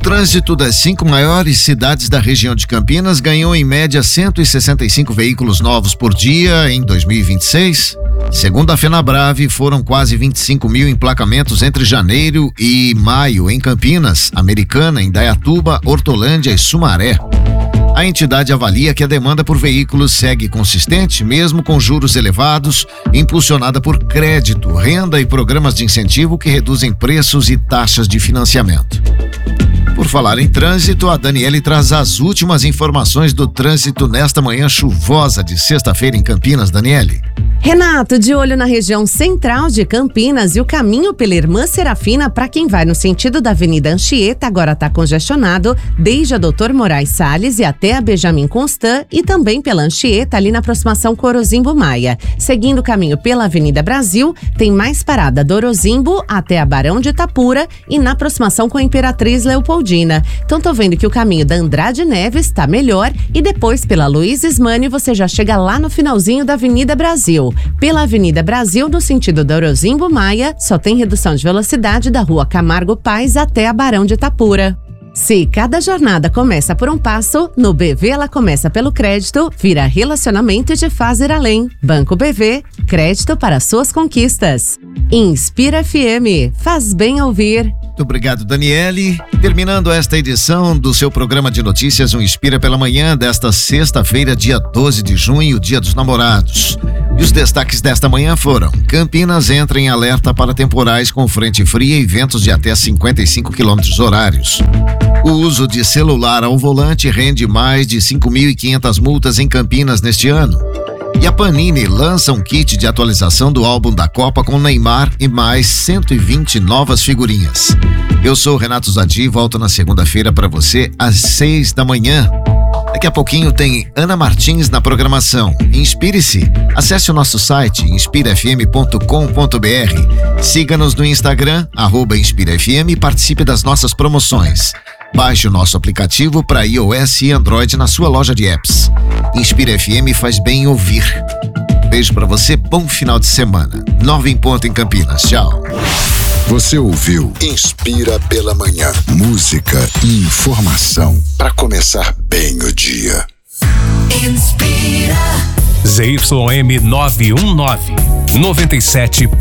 trânsito das 5 maiores cidades da região de Campinas ganhou em média 165 veículos novos por dia em 2026. Segundo a Fenabrave, foram quase 25 mil emplacamentos entre janeiro e maio em Campinas, Americana, Indaiatuba, Hortolândia e Sumaré. A entidade avalia que a demanda por veículos segue consistente, mesmo com juros elevados, impulsionada por crédito, renda e programas de incentivo que reduzem preços e taxas de financiamento. Por falar em trânsito, a Daniele traz as últimas informações do trânsito nesta manhã chuvosa de sexta-feira em Campinas. Daniele. Renato, de olho na região central de Campinas e o caminho pela Irmã Serafina para quem vai no sentido da Avenida Anchieta agora está congestionado desde a Doutor Moraes Salles e até a Benjamin Constant e também pela Anchieta ali na aproximação Corozimbo Maia. Seguindo o caminho pela Avenida Brasil, tem mais parada do Orozimbo até a Barão de Itapura e na aproximação com a Imperatriz Leopoldina. Então tô vendo que o caminho da Andrade Neves está melhor e depois pela Luiz Ismani você já chega lá no finalzinho da Avenida Brasil. Pela Avenida Brasil, no sentido da Orozimbo Maia, só tem redução de velocidade da Rua Camargo Paz até a Barão de Itapura. Se cada jornada começa por um passo, no BV ela começa pelo crédito, vira relacionamento e te faz ir além. Banco BV, crédito para suas conquistas. Inspira FM, faz bem ouvir. Muito obrigado, Daniele. Terminando esta edição do seu programa de notícias, Inspira pela Manhã, desta sexta-feira, dia 12 de junho, Dia dos Namorados. E os destaques desta manhã foram: Campinas entra em alerta para temporais com frente fria e ventos de até 55 km horários. O uso de celular ao volante rende mais de 5.500 multas em Campinas neste ano. E a Panini lança um kit de atualização do álbum da Copa com Neymar e mais 120 novas figurinhas. Eu sou o Renato Zadi, volto na segunda-feira para você às 6 da manhã. Daqui a pouquinho tem Ana Martins na programação. Inspire-se. Acesse o nosso site inspirafm.com.br. Siga-nos no Instagram, @InspiraFM, e participe das nossas promoções. Baixe o nosso aplicativo para iOS e Android na sua loja de apps. Inspira FM faz bem ouvir. Beijo para você, bom final de semana. 9 em ponto em Campinas. Tchau. Você ouviu Inspira pela Manhã. Música e informação para começar bem o dia. Inspira. ZYM 919 97.1